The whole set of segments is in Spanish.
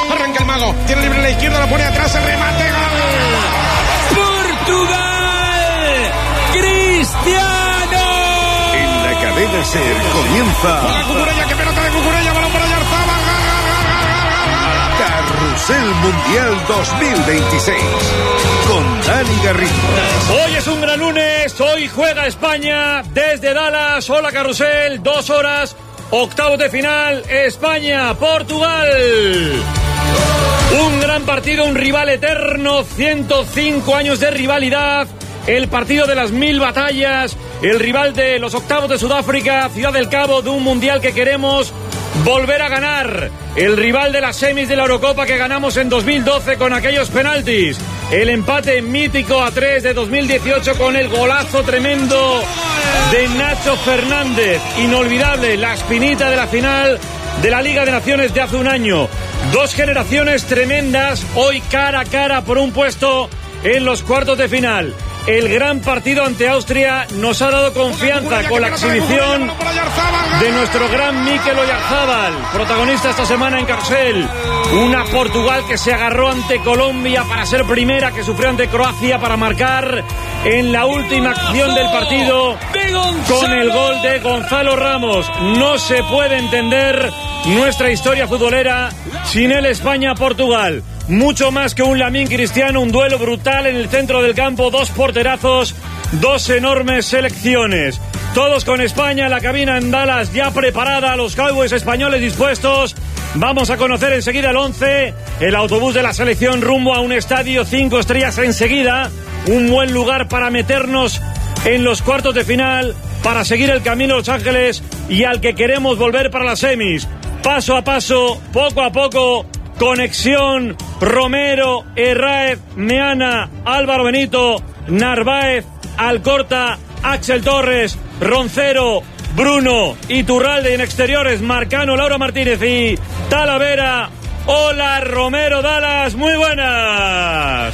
Arranca el mago. Tiene libre en la izquierda, lo pone atrás, el remate. ¡Gol! ¡Portugal! ¡Cristiano! En la cadena SER comienza. ¡Juega Cucurella! ¡Qué pelota de Cucurella! ¡Balón para Oyarzabal! Carrusel Mundial 2026 con Dani Garrido. Hoy es un gran lunes, hoy juega España desde Dallas. Hola Carrusel, 2 horas, octavos de final, España-Portugal. Un gran partido, un rival eterno, 105 años de rivalidad. El partido de las 1000 batallas, el rival de los octavos de Sudáfrica, Ciudad del Cabo, de un mundial que queremos volver a ganar. El rival de las semis de la Eurocopa que ganamos en 2012 con aquellos penaltis. El empate mítico a 3 de 2018 con el golazo tremendo de Nacho Fernández. Inolvidable, la espinita de la final de la Liga de Naciones de hace un año. 2 generaciones tremendas, hoy cara a cara por un puesto en los cuartos de final. El gran partido ante Austria nos ha dado confianza con la exhibición de nuestro gran Mikel Oyarzabal, protagonista esta semana en Carrusel. Una Portugal que se agarró ante Colombia para ser primera, que sufrió ante Croacia para marcar en la última acción del partido con el gol de Gonzalo Ramos. No se puede entender nuestra historia futbolera sin el España-Portugal. Mucho más que un Lamine Cristiano, un duelo brutal en el centro del campo, 2 porterazos, 2 enormes selecciones. Todos con España, la cabina en Dallas ya preparada, los Cowboys españoles dispuestos. Vamos a conocer enseguida el 11, el autobús de la selección rumbo a un estadio 5 estrellas enseguida. Un buen lugar para meternos en los cuartos de final, para seguir el camino a Los Ángeles y al que queremos volver para las semis. Paso a paso, poco a poco. Conexión, Romero, Herráez, Meana, Álvaro Benito, Narváez, Alcorta, Axel Torres, Roncero, Bruno, Iturralde en exteriores, Marcano, Laura Martínez y Talavera. Hola Romero, Dallas, muy buenas.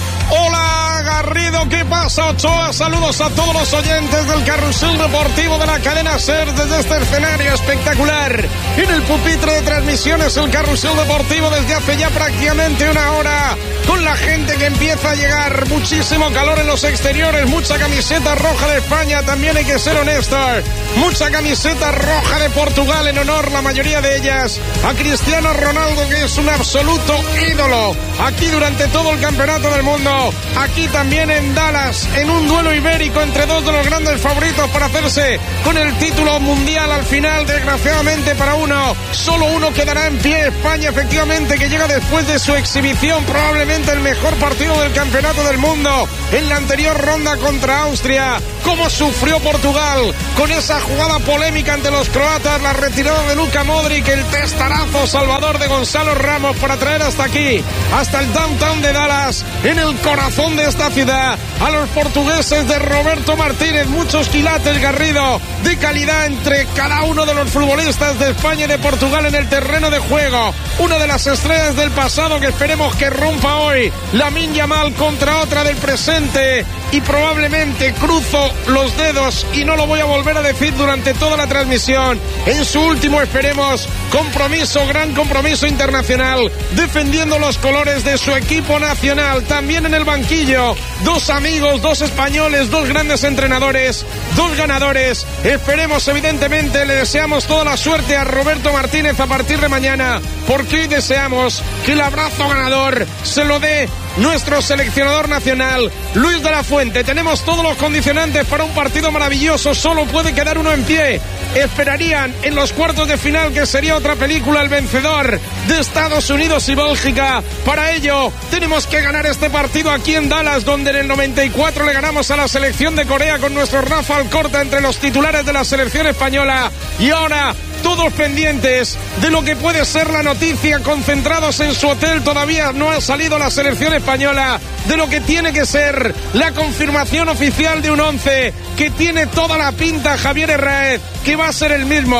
Hola Garrido, ¿qué pasa Ochoa? Saludos a todos los oyentes del Carrusel Deportivo de la cadena SER desde este escenario espectacular. En el pupitre de transmisiones el Carrusel Deportivo desde hace ya prácticamente una hora, con la gente que empieza a llegar, muchísimo calor en los exteriores, mucha camiseta roja de España, también hay que ser honesto, mucha camiseta roja de Portugal en honor, la mayoría de ellas, a Cristiano Ronaldo, que es un absoluto ídolo aquí durante todo el campeonato del mundo. Aquí también en Dallas, en un duelo ibérico entre 2 de los grandes favoritos para hacerse con el título mundial al final. Desgraciadamente para uno, solo uno quedará en pie. España, efectivamente, que llega después de su exhibición, probablemente el mejor partido del campeonato del mundo en la anterior ronda contra Austria. Cómo sufrió Portugal con esa jugada polémica ante los croatas, la retirada de Luka Modric, el testarazo salvador de Gonzalo Ramos para traer hasta aquí, hasta el downtown de Dallas, en el corazón de esta ciudad, a los portugueses de Roberto Martínez. Muchos quilates, Garrido, de calidad entre cada uno de los futbolistas de España y de Portugal en el terreno de juego. Una de las estrellas del pasado que esperemos que rompa hoy, Lamine Yamal, contra otra del presente, y probablemente, cruzo los dedos y no lo voy a volver a decir durante toda la transmisión, en su último, esperemos, compromiso, gran compromiso internacional, defendiendo los colores de su equipo nacional. También en el banquillo, 2 amigos, 2 españoles, 2 grandes entrenadores, 2 ganadores. Esperemos, evidentemente, le deseamos toda la suerte a Roberto Martínez a partir de mañana, porque hoy deseamos que el abrazo ganador se lo dé nuestro seleccionador nacional, Luis de la Fuente. Tenemos todos los condicionantes para un partido maravilloso, solo puede quedar uno en pie. Esperarían en los cuartos de final, que sería otra película, el vencedor de Estados Unidos y Bélgica. Para ello tenemos que ganar este partido aquí en Dallas, donde en el 94 le ganamos a la selección de Corea con nuestro Rafa Alcorta entre los titulares de la selección española. Y ahora todos pendientes de lo que puede ser la noticia, concentrados en su hotel, todavía no ha salido la selección española, de lo que tiene que ser la confirmación oficial de un 11 que tiene toda la pinta, Javier Herráez, que va a ser el mismo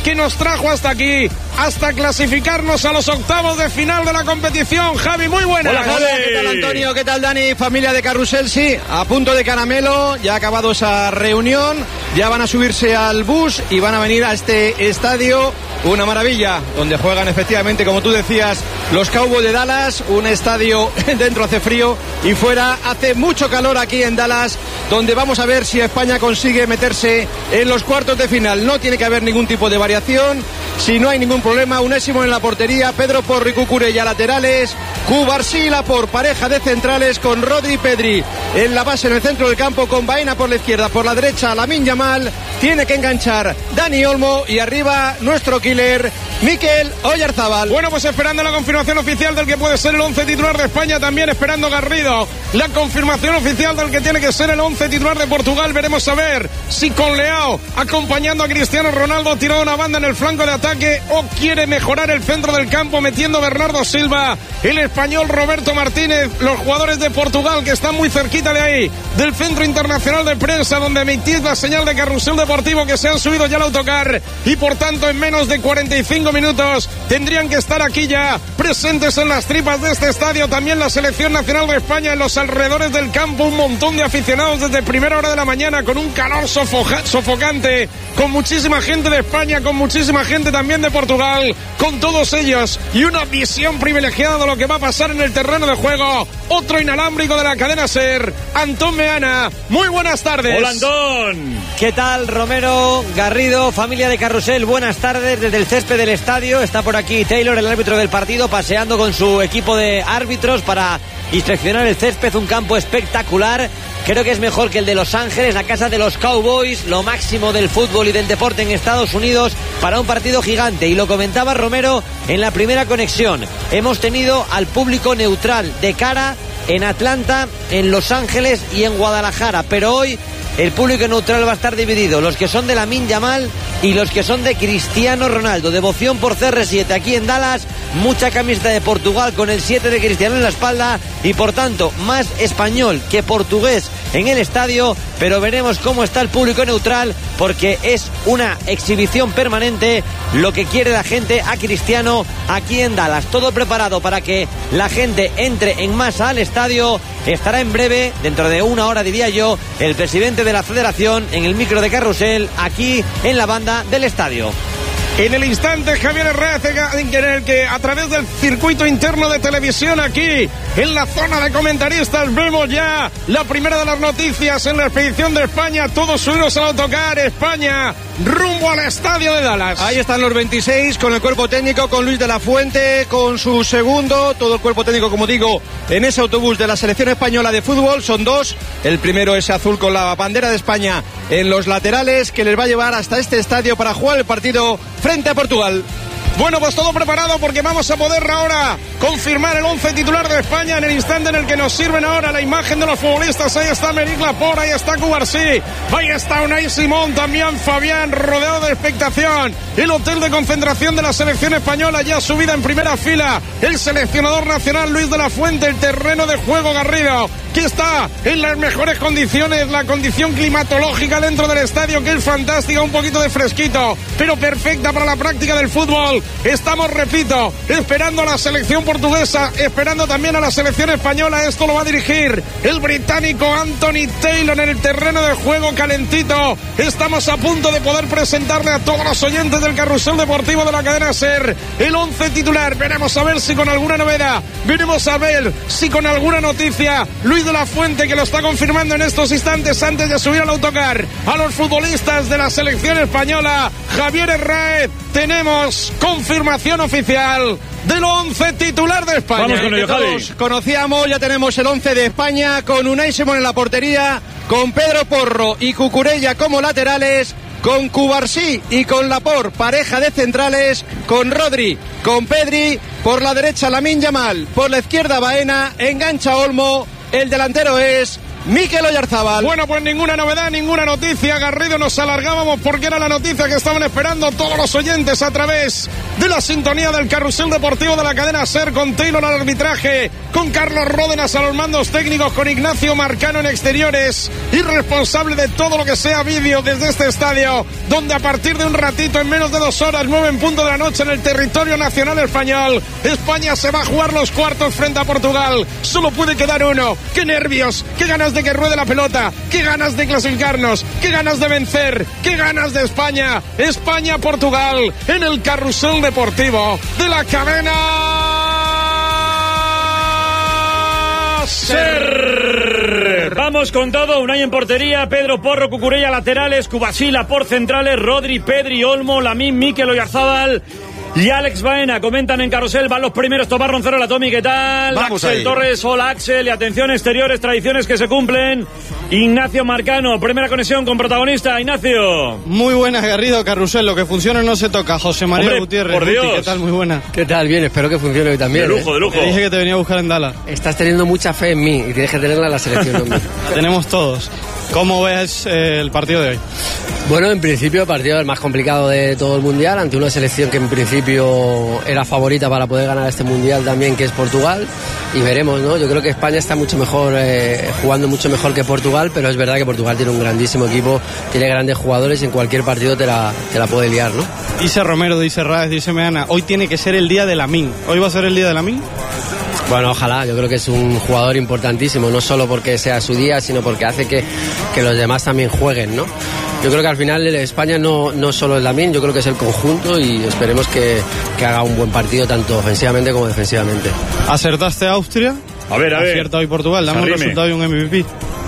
que nos trajo hasta aquí, hasta clasificarnos a los octavos de final de la competición. Javi, muy buenas. Hola, Javi. ¿Qué tal, Antonio? ¿Qué tal, Dani? Familia de Carrusel, sí, a punto de caramelo, ya ha acabado esa reunión, ya van a subirse al bus y van a venir a este estadio, una maravilla, donde juegan efectivamente, como tú decías, los Cowboys de Dallas, un estadio dentro hace frío y fuera hace mucho calor aquí en Dallas, donde vamos a ver si España consigue meterse en los cuartos de final. No tiene que haber ningún tipo de variación, si no hay ningún problema. Unésimo en la portería, Pedro Porro y Cucurella laterales, Cubarsí por pareja de centrales con Rodri y Pedri en la base en el centro del campo, con Baena por la izquierda, por la derecha Lamine Yamal, tiene que enganchar Dani Olmo y arriba nuestro killer Mikel Oyarzabal. Bueno, pues esperando la confirmación oficial del que puede ser el 11 titular de España, también esperando Garrido la confirmación oficial del que tiene que ser el 11 titular de Portugal. Veremos a ver si con Leao acompañando a Cristiano Ronaldo tira una banda en el flanco de ataque o quiere mejorar el centro del campo metiendo Bernardo Silva, el español Roberto Martínez, los jugadores de Portugal que están muy cerquita de ahí, del Centro Internacional de Prensa, donde emitís la señal de Carrusel Deportivo, que se han subido ya al autocar y por tanto en menos de 45 minutos tendrían que estar aquí ya presentes en las tripas de este estadio. También la selección nacional de España en los alrededores del campo, un montón de aficionados desde primera hora de la mañana con un calor sofocante, con muchísima gente de España, con muchísima gente también de Portugal, con todos ellos y una visión privilegiada de lo que va a pasar en el terreno de juego. Otro inalámbrico de la cadena SER, Antón Meana. Muy buenas tardes. Hola, Antón. ¿Qué tal, Romero, Garrido, familia de Carrusel? Buenas tardes desde el césped del estadio. Está por aquí Taylor, el árbitro del partido, paseando con su equipo de árbitros para inspeccionar el césped. Un campo espectacular. Creo que es mejor que el de Los Ángeles, la casa de los Cowboys, lo máximo del fútbol y del deporte en Estados Unidos para un partido gigante. Y lo comentaba Romero en la primera conexión. Hemos tenido al público neutral de cara en Atlanta, en Los Ángeles y en Guadalajara. Pero hoy el público neutral va a estar dividido. Los que son de Lamine Yamal y los que son de Cristiano Ronaldo. Devoción por CR7 aquí en Dallas. Mucha camiseta de Portugal con el 7 de Cristiano en la espalda. Y por tanto, más español que portugués en el estadio. Pero veremos cómo está el público neutral, porque es una exhibición permanente lo que quiere la gente a Cristiano aquí en Dallas. Todo preparado para que la gente entre en masa al estadio. Estará en breve, dentro de una hora diría yo, el presidente de la federación en el micro de Carrusel aquí en la banda del estadio. En el instante, Javier Herrera, en el que a través del circuito interno de televisión aquí, en la zona de comentaristas, vemos ya la primera de las noticias en la expedición de España. Todos subidos al autocar, España, rumbo al estadio de Dallas. Ahí están los 26 con el cuerpo técnico, con Luis de la Fuente, con su segundo, todo el cuerpo técnico, como digo, en ese autobús de la selección española de fútbol. Son dos, el primero ese azul con la bandera de España en los laterales, que les va a llevar hasta este estadio para jugar el partido frente a Portugal. Bueno, pues todo preparado porque vamos a poder ahora confirmar el 11 titular de España en el instante en el que nos sirven ahora la imagen de los futbolistas. Ahí está Meric Laporte, ahí está Cubarsí, ahí está Unai Simón, también Fabián, rodeado de expectación. El hotel de concentración de la selección española ya subida en primera fila. El seleccionador nacional Luis de la Fuente, el terreno de juego Garrido, que está en las mejores condiciones, la condición climatológica dentro del estadio, que es fantástica, un poquito de fresquito, pero perfecta para la práctica del fútbol. Estamos, repito, esperando a la selección portuguesa, esperando también a la selección española. Esto lo va a dirigir el británico Anthony Taylor en el terreno de juego calentito. Estamos a punto de poder presentarle a todos los oyentes del Carrusel Deportivo de la cadena SER el 11 titular. Veremos a ver si con alguna novedad, veremos a ver si con alguna noticia. Luis de la Fuente, que lo está confirmando en estos instantes antes de subir al autocar a los futbolistas de la selección española. Javier Herrera, tenemos confirmación oficial del 11 titular de España. Vamos con ello, Javi. Conocíamos, ya tenemos el 11 de España, con Unai Simón en la portería, con Pedro Porro y Cucurella como laterales, con Cubarsí y con Laporte, pareja de centrales, con Rodri, con Pedri, por la derecha Lamine Yamal, por la izquierda Baena, engancha Olmo, el delantero es Mikel Oyarzábal. Bueno, pues ninguna novedad, ninguna noticia. Garrido, nos alargábamos porque era la noticia que estaban esperando todos los oyentes a través de la sintonía del Carrusel Deportivo de la cadena SER, con Taylor al arbitraje, con Carlos Ródenas a los mandos técnicos, con Ignacio Marcano en exteriores y responsable de todo lo que sea vídeo desde este estadio, donde a partir de un ratito, en menos de 2 horas, 9 en punto de la noche, en el territorio nacional español, España se va a jugar los cuartos frente a Portugal. Solo puede quedar uno. ¡Qué nervios! ¡Qué ganas de que ruede la pelota! ¡Qué ganas de clasificarnos! ¡Qué ganas de vencer! ¡Qué ganas de España! España-Portugal en el Carrusel Deportivo de la cadena SER. Vamos con todo. Unai en portería, Pedro Porro, Cucurella laterales, Kubasila por centrales, Rodri, Pedri, Olmo, Lamín, Mikel Oyarzábal y Alex Baena. Comentan en Carrusel, van los primeros. Tomás Roncero, la Tomi, ¿qué tal? Vamos Axel ahí. Torres, hola Axel, y atención, exteriores, tradiciones que se cumplen. Ignacio Marcano, primera conexión con protagonista. Ignacio. Muy buenas, Garrido. Carrusel, lo que funciona no se toca. José María Hombre, Gutiérrez. por Dios. Guti, ¿qué tal? Muy buena. ¿Qué tal? Bien, espero que funcione hoy también. De lujo, de lujo. Te dije que te venía a buscar en Dallas. Estás teniendo mucha fe en mí y tienes que tenerla en la selección, no en mí. Tenemos todos. ¿Cómo ves el partido de hoy? Bueno, en principio el partido el más complicado de todo el Mundial, ante una selección que en principio era favorita para poder ganar este Mundial también, que es Portugal, y veremos, ¿no? Yo creo que España está mucho mejor, jugando mucho mejor que Portugal, pero es verdad que Portugal tiene un grandísimo equipo, tiene grandes jugadores y en cualquier partido te la puede liar, ¿no? Dice Romero, dice Raes, dice Meana, hoy tiene que ser el día de Lamín. ¿Hoy va a ser el día de Lamín? Bueno, ojalá, yo creo que es un jugador importantísimo, no solo porque sea su día, sino porque hace que los demás también jueguen, ¿no? Yo creo que al final España no solo es Lamín, yo creo que es el conjunto y esperemos que haga un buen partido tanto ofensivamente como defensivamente. ¿Acertaste a Austria? A ver. Acierta hoy Portugal, dame un Arrime. resultado y un MVP.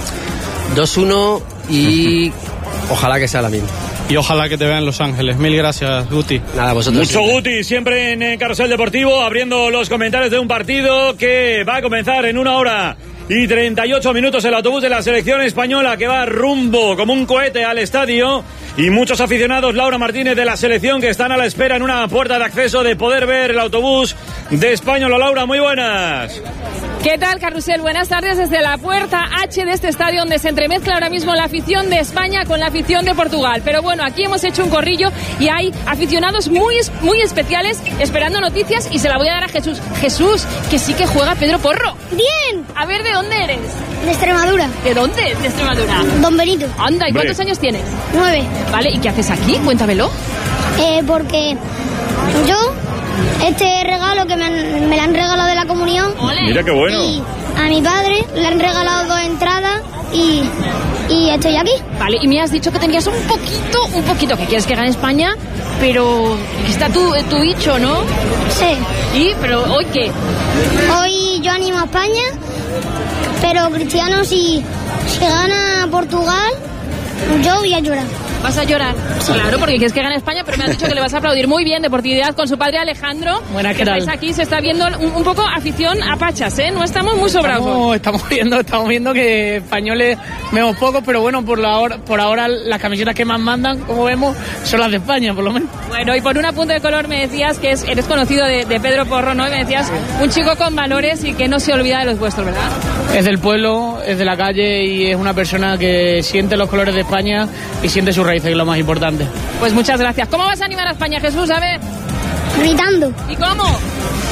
2-1 y ojalá que sea Lamín. Y ojalá que te vean en Los Ángeles. Mil gracias, Guti. Nada, vosotros. Mucho siempre. Guti, siempre en Carrusel Deportivo, abriendo los comentarios de un partido que va a comenzar en 1 hora y 38 minutos. El autobús de la selección española que va rumbo como un cohete al estadio, y muchos aficionados, Laura Martínez, de la selección, que están a la espera en una puerta de acceso de poder ver el autobús de Española. Laura, muy buenas. ¿Qué tal, Carrusel? Buenas tardes desde la puerta H de este estadio, donde se entremezcla ahora mismo la afición de España con la afición de Portugal. Pero bueno, aquí hemos hecho un corrillo y hay aficionados muy especiales esperando noticias, y se la voy a dar a Jesús. Jesús, que sí que juega Pedro Porro. Bien, A ver, ¿de dónde eres? de Extremadura, ¿De dónde? De Extremadura. Don Benito, Anda, ¿y Hombre. cuántos años tienes? 9. Vale, ¿y qué haces aquí? Cuéntamelo. Porque yo, este regalo que me lo han regalado de la comunión, Ole. Mira qué bueno. y a mi padre le han regalado 2 entradas y estoy aquí. Vale, y me has dicho que tenías un poquito, que quieres que gane España, pero aquí está tu bicho, ¿no? Sí, Pero ¿hoy qué? hoy yo animo a España, pero Cristiano, si gana Portugal, yo voy a llorar. ¿Vas a llorar? Claro, porque quieres que gane España, pero me has dicho que le vas a aplaudir. Muy bien, deportividad con su padre Alejandro. Buenas, ¿qué Que tal? estáis aquí, se está viendo un poco afición a pachas, ¿eh? No estamos muy sobrados. Estamos viendo que españoles vemos pocos, pero bueno, por ahora las camisetas que más mandan, como vemos, son las de España, por lo menos. Bueno, y por un apunte de color me decías que eres conocido de Pedro Porro, ¿no? Y me decías, un chico con valores y que no se olvida de los vuestros, ¿verdad? Es del pueblo, es de la calle y es una persona que siente los colores de España y siente sus raíces, que es lo más importante. Pues muchas gracias. ¿Cómo vas a animar a España, Jesús? A ver. Gritando. ¿Y cómo?